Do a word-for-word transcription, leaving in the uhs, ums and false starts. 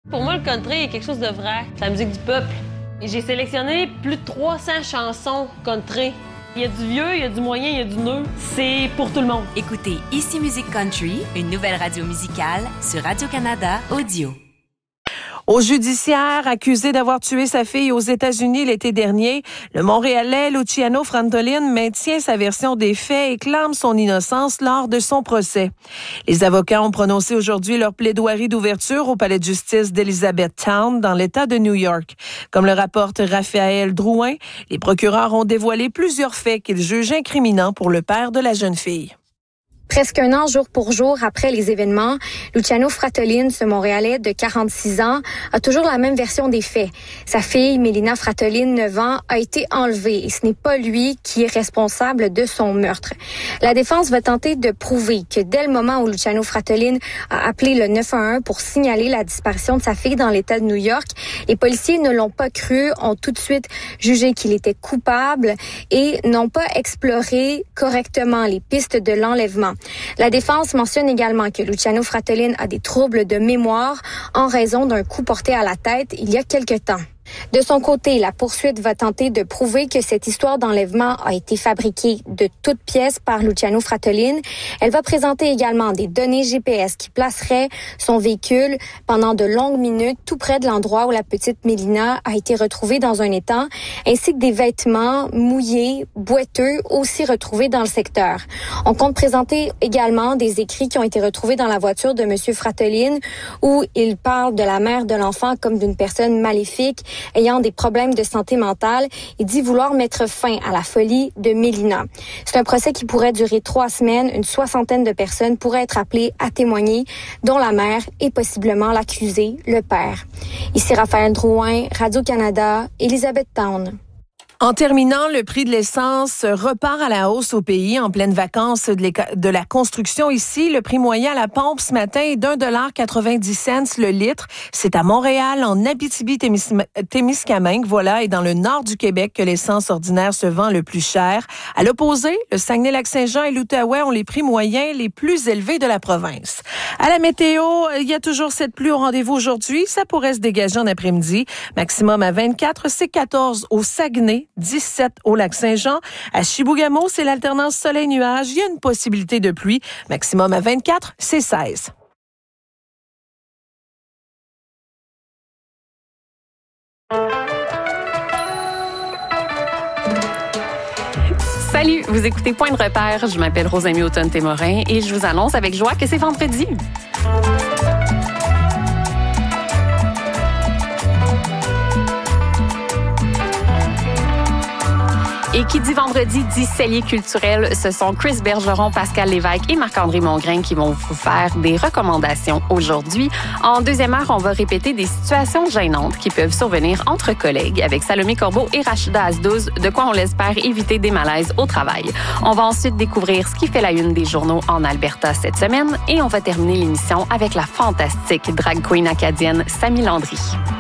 Pour moi, le country est quelque chose de vrai. C'est la musique du peuple. Et j'ai sélectionné plus de trois cents chansons country. Il y a du vieux, il y a du moyen, il y a du neuf. C'est pour tout le monde. Écoutez Ici Musique Country, une nouvelle radio musicale sur Radio-Canada Audio. Au judiciaire, accusé d'avoir tué sa fille aux États-Unis l'été dernier, le Montréalais Luciano Fratellin maintient sa version des faits et clame son innocence lors de son procès. Les avocats ont prononcé aujourd'hui leur plaidoirie d'ouverture au palais de justice d'Elizabethtown dans l'État de New York. Comme le rapporte Raphaël Drouin, les procureurs ont dévoilé plusieurs faits qu'ils jugent incriminants pour le père de la jeune fille. Presque un an jour pour jour après les événements, Luciano Fratellin, ce Montréalais de quarante-six ans, a toujours la même version des faits. Sa fille, Mélina Fratellin, neuf ans, a été enlevée et ce n'est pas lui qui est responsable de son meurtre. La défense va tenter de prouver que dès le moment où Luciano Fratellin a appelé le neuf un un pour signaler la disparition de sa fille dans l'État de New York, les policiers ne l'ont pas cru, ont tout de suite jugé qu'il était coupable et n'ont pas exploré correctement les pistes de l'enlèvement. La défense mentionne également que Luciano Fratellin a des troubles de mémoire en raison d'un coup porté à la tête il y a quelque temps. De son côté, la poursuite va tenter de prouver que cette histoire d'enlèvement a été fabriquée de toutes pièces par Luciano Fratellin. Elle va présenter également des données G P S qui placeraient son véhicule pendant de longues minutes tout près de l'endroit où la petite Mélina a été retrouvée dans un étang, ainsi que des vêtements mouillés, boiteux, aussi retrouvés dans le secteur. On compte présenter également des écrits qui ont été retrouvés dans la voiture de M. Fratellin où il parle de la mère de l'enfant comme d'une personne maléfique ayant des problèmes de santé mentale et dit vouloir mettre fin à la folie de Mélina. C'est un procès qui pourrait durer trois semaines. Une soixantaine de personnes pourraient être appelées à témoigner, dont la mère et possiblement l'accusé, le père. Ici Raphaël Drouin, Radio-Canada, Elizabethtown. En terminant, le prix de l'essence repart à la hausse au pays en pleine vacances de la construction. Ici, le prix moyen à la pompe ce matin est d'un dollar quatre-vingt-dix cents le litre. C'est à Montréal, en Abitibi-Témiscamingue, voilà, et dans le nord du Québec que l'essence ordinaire se vend le plus cher. À l'opposé, le Saguenay-Lac-Saint-Jean et l'Outaouais ont les prix moyens les plus élevés de la province. À la météo, il y a toujours cette pluie au rendez-vous aujourd'hui. Ça pourrait se dégager en après-midi. Maximum à vingt-quatre, c'est quatorze au Saguenay, dix-sept au Lac-Saint-Jean. À Chibougamau, c'est l'alternance soleil-nuage. Il y a une possibilité de pluie. Maximum à vingt-quatre, c'est seize. Salut, vous écoutez Point de repère. Je m'appelle Rosamie Automne-Témorin et je vous annonce avec joie que c'est vendredi. Et qui dit vendredi dit cellier culturel. Ce sont Chris Bergeron, Pascal Lévesque et Marc-André Mongrain qui vont vous faire des recommandations aujourd'hui. En deuxième heure, on va répéter des situations gênantes qui peuvent survenir entre collègues avec Salomé Corbeau et Rachida Azdouz, de quoi on l'espère éviter des malaises au travail. On va ensuite découvrir ce qui fait la une des journaux en Alberta cette semaine et on va terminer l'émission avec la fantastique drag queen acadienne Samy Landry.